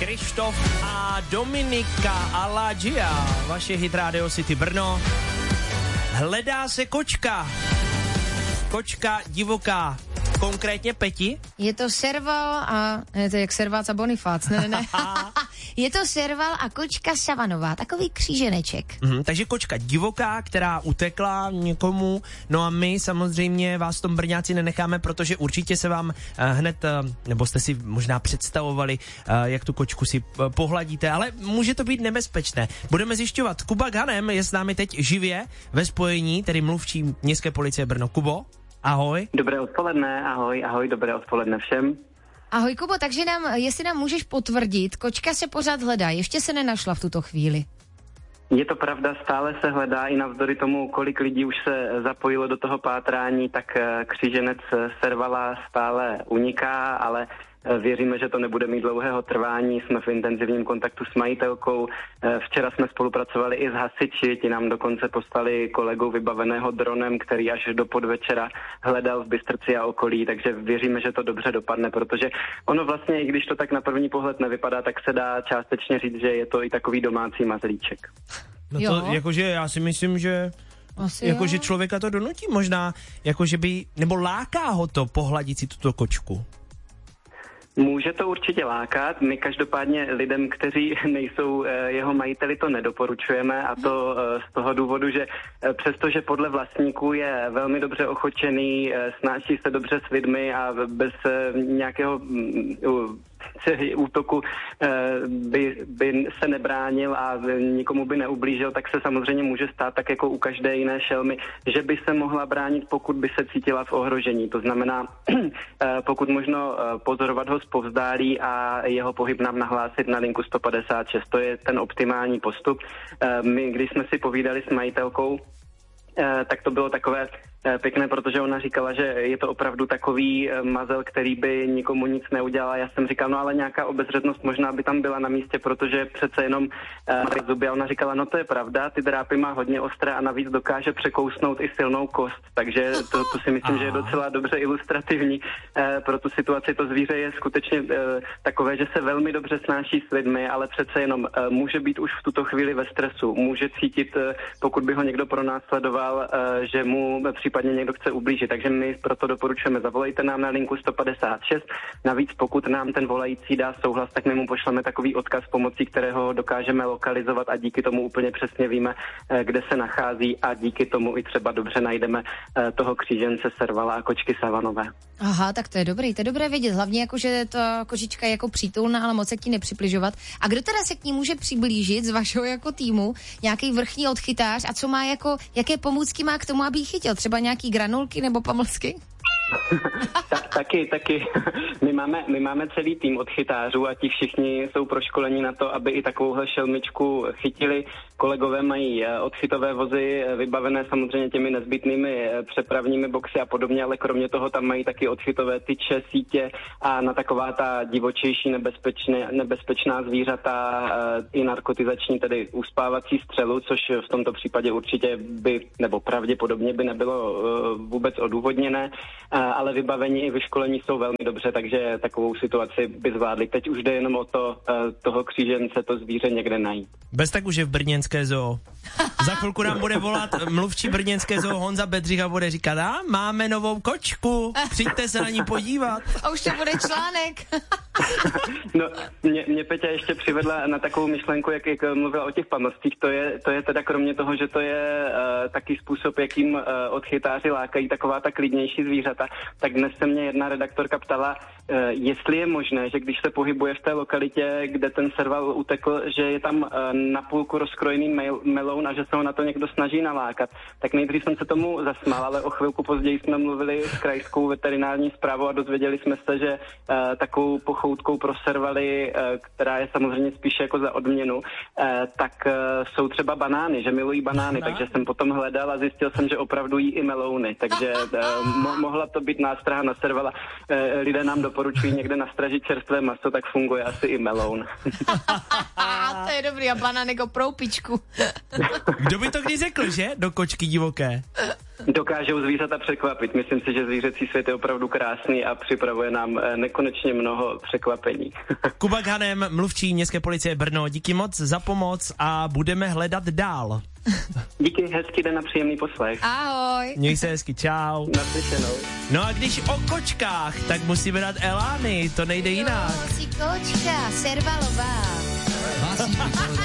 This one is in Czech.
Krištof a Dominika Alagia, vaše hit Radio City Brno. Hledá se kočka. Kočka divoká. Konkrétně Peti? Je to serval a... Je to jak servác a Bonifác, ne. Je to serval a kočka savanová, takový kříženeček. Takže kočka divoká, která utekla někomu, no a my samozřejmě vás v tom Brňáci nenecháme, protože určitě se vám hned, nebo jste si možná představovali, jak tu kočku si pohladíte, ale může to být nebezpečné. Budeme zjišťovat. Kuba Ganem je s námi teď živě ve spojení, tedy mluvčí Městské policie Brno. Kubo, ahoj. Dobré odpoledne, ahoj, dobré odpoledne všem. Ahoj Kubo, takže jestli nám můžeš potvrdit, kočka se pořád hledá, ještě se nenašla v tuto chvíli. Je to pravda, stále se hledá i navzdory tomu, kolik lidí už se zapojilo do toho pátrání, tak kříženec servala stále uniká, ale věříme, že to nebude mít dlouhého trvání, jsme v intenzivním kontaktu s majitelkou. Včera jsme spolupracovali i s hasiči, ti nám dokonce poslali kolegu vybaveného dronem, který až do podvečera hledal v Bystrci a okolí, takže věříme, že to dobře dopadne, protože ono vlastně, i když to tak na první pohled nevypadá, tak se dá částečně říct, že je to i takový domácí mazlíček. No to jakože já si myslím, že jakože člověka to donutí možná, jakože by, nebo láká ho to pohladit si tuto kočku. Může to určitě lákat. My každopádně lidem, kteří nejsou jeho majiteli, to nedoporučujeme, a to z toho důvodu, že přestože podle vlastníků je velmi dobře ochočený, snáší se dobře s lidmi a bez nějakého útoku by se nebránil a nikomu by neublížil, tak se samozřejmě může stát tak jako u každé jiné šelmy, že by se mohla bránit, pokud by se cítila v ohrožení. To znamená, pokud možno pozorovat ho zpovzdálí a jeho pohyb nám nahlásit na linku 156. To je ten optimální postup. My, když jsme si povídali s majitelkou, tak to bylo takové pěkné, protože ona říkala, že je to opravdu takový mazel, který by nikomu nic neudělal. Já jsem říkal, no ale nějaká obezřetnost možná by tam byla na místě, protože přece jenom zuby. A ona říkala, no to je pravda, ty drápy má hodně ostré a navíc dokáže překousnout i silnou kost. Takže to si myslím, že je docela dobře ilustrativní pro tu situaci. To zvíře je skutečně takové, že se velmi dobře snáší s lidmi, ale přece jenom může být už v tuto chvíli ve stresu. Může cítit, pokud by ho někdo pronásledoval, že mu případně někdo chce ublížit. Takže my proto doporučujeme, zavolejte nám na linku 156. Navíc pokud nám ten volající dá souhlas, tak my mu pošleme takový odkaz, pomocí kterého dokážeme lokalizovat a díky tomu úplně přesně víme, kde se nachází a díky tomu i třeba dobře najdeme toho křížence servala a kočky savanové. Aha, tak to je dobré vědět. Hlavně jako, že ta kočička je jako přítulná, ale moc se k ní nepřibližovat. A kdo teda se k ní může přiblížit z vašeho jako týmu? Nějaký vrchní odchytář a co má jako, jaké pomůcky má k tomu, aby ji chytil? Třeba nějaký granulky nebo pamlsky? Taky. My máme celý tým odchytářů a ti všichni jsou proškolení na to, aby i takovouhle šelmičku chytili. Kolegové mají odchytové vozy vybavené samozřejmě těmi nezbytnými přepravními boxy a podobně, ale kromě toho tam mají taky odchytové tyče, sítě a na taková ta divočejší nebezpečná zvířata i narkotizační, tedy uspávací střelu, což v tomto případě určitě by, nebo pravděpodobně by nebylo vůbec odůvodněné, ale vybavení i vyškolení jsou velmi dobře, takže takovou situaci by zvládli. Teď už jde jenom o to, toho křížence, to zvíře někde najít. Bez tak už je v brněnské zoo. Za chvilku nám bude volat mluvčí brněnské zoo Honza Bedřich a bude říkat, máme novou kočku, přijďte se na ní podívat. A už to bude článek. No, mě Peťa ještě přivedla na takovou myšlenku, jak mluvila o těch pamlscích, to je teda kromě toho, že to je taky způsob, jakým odchytáři lákají taková ta klidnější zvířata, tak dnes se mě jedna redaktorka ptala, jestli je možné, že když se pohybuje v té lokalitě, kde ten serval utekl, že je tam na půlku rozkrojený meloun a že se ho na to někdo snaží nalákat. Tak nejdřív jsem se tomu zasmál, ale o chvilku později jsme mluvili s krajskou veterinární správou a dozvěděli jsme se, že takovou pochoutkou pro servaly, která je samozřejmě spíše jako za odměnu, tak jsou třeba banány, že milují banány, takže jsem potom hledal a zjistil jsem, že opravdu jí i melouny, takže mohla to být nástraha na servala. Lidé nám doporučují někde nastražit čerstvé maso, tak funguje asi i meloun. To je dobrý, a banánek o proupičku. Kdo by to kdy řekl, že? Do kočky divoké. dokážou zvířata překvapit. Myslím si, že zvířecí svět je opravdu krásný a připravuje nám nekonečně mnoho překvapení. Kuba Ghanem, mluvčí Městské policie Brno, díky moc za pomoc a budeme hledat dál. Díky, hezký den a příjemný poslech. Ahoj. Měj se hezky, čau. Naslyšenou. No a když o kočkách, tak musíme dát Elány, to nejde jinak. Jo, si kočka, servalová.